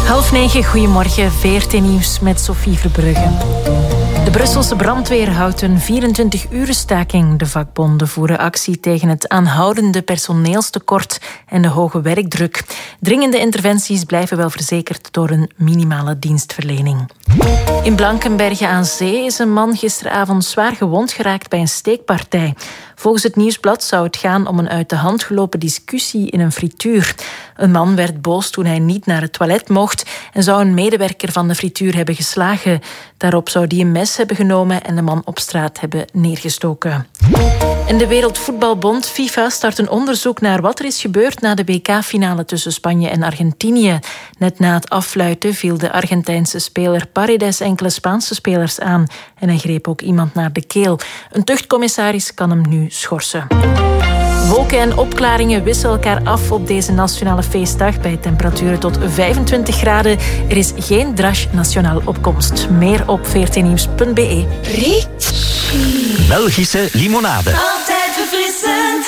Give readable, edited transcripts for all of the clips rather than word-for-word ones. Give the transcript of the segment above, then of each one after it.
8:30, goedemorgen, VRT Nieuws met Sophie Verbrugge. De Brusselse brandweer houdt een 24-uren staking. De vakbonden voeren actie tegen het aanhoudende personeelstekort en de hoge werkdruk. Dringende interventies blijven wel verzekerd door een minimale dienstverlening. In Blankenberge aan Zee is een man gisteravond zwaar gewond geraakt bij een steekpartij. Volgens het Nieuwsblad zou het gaan om een uit de hand gelopen discussie in een frituur. Een man werd boos toen hij niet naar het toilet mocht en zou een medewerker van de frituur hebben geslagen. Daarop zou die een mes hebben genomen en de man op straat hebben neergestoken. En de Wereldvoetbalbond FIFA start een onderzoek naar wat er is gebeurd na de WK-finale tussen Spanje en Argentinië. Net na het affluiten viel de Argentijnse speler Paredes enkele Spaanse spelers aan en hij greep ook iemand naar de keel. Een tuchtcommissaris kan hem nu schorsen. Wolken en opklaringen wisselen elkaar af op deze nationale feestdag bij temperaturen tot 25 graden. Er is geen drash nationaal opkomst. Meer op vrtnieuws.be. Belgische limonade. Altijd verfrissend.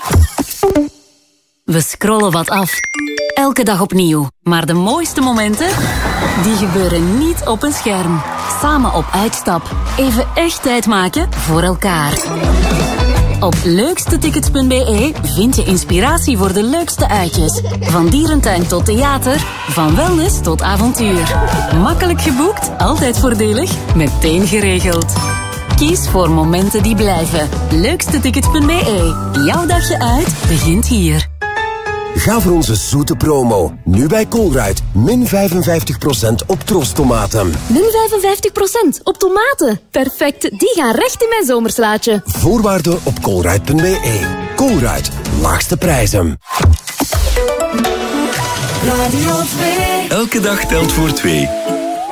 We scrollen wat af. Elke dag opnieuw. Maar de mooiste momenten, die gebeuren niet op een scherm. Samen op uitstap. Even echt tijd maken voor elkaar. Op leukstetickets.be vind je inspiratie voor de leukste uitjes. Van dierentuin tot theater, van wellness tot avontuur. Makkelijk geboekt, altijd voordelig, meteen geregeld. Kies voor momenten die blijven. Leukstetickets.be. Jouw dagje uit begint hier. Ga voor onze zoete promo. Nu bij Colruyt. Min 55% op trosstomaten. Min 55% op tomaten. Perfect, die gaan recht in mijn zomerslaatje. Voorwaarden op colruyt.be. Colruyt, laagste prijzen. Radio 2. Elke dag telt voor 2.